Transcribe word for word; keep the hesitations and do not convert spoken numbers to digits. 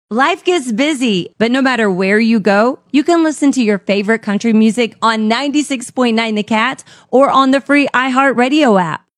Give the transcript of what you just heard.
Life gets busy, but no matter where you go, you can listen to your favorite country music on ninety-six point nine The Cat or on the free iHeartRadio app.